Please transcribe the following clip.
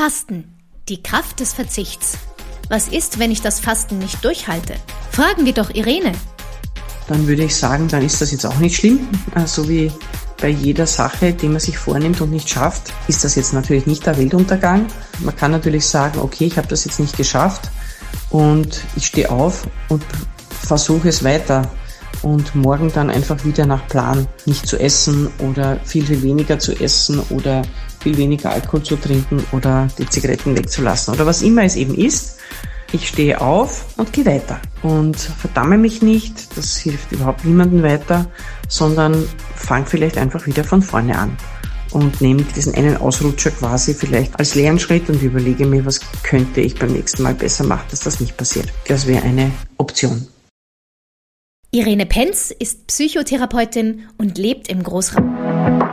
Fasten. Die Kraft des Verzichts. Was ist, wenn ich das Fasten nicht durchhalte? Fragen wir doch Irene. Dann würde ich sagen, dann ist das jetzt auch nicht schlimm. So wie bei jeder Sache, die man sich vornimmt und nicht schafft, ist das jetzt natürlich nicht der Weltuntergang. Man kann natürlich sagen, okay, ich habe das jetzt nicht geschafft und ich stehe auf und versuche es weiter. Und morgen dann einfach wieder nach Plan nicht zu essen oder viel, viel weniger zu essen oder viel weniger Alkohol zu trinken oder die Zigaretten wegzulassen oder was immer es eben ist. Ich stehe auf und gehe weiter und verdamme mich nicht, das hilft überhaupt niemandem weiter, sondern fange vielleicht einfach wieder von vorne an und nehme diesen einen Ausrutscher quasi vielleicht als Lernschritt und überlege mir, was könnte ich beim nächsten Mal besser machen, dass das nicht passiert. Das wäre eine Option. Irene Penz ist Psychotherapeutin und lebt im Großraum.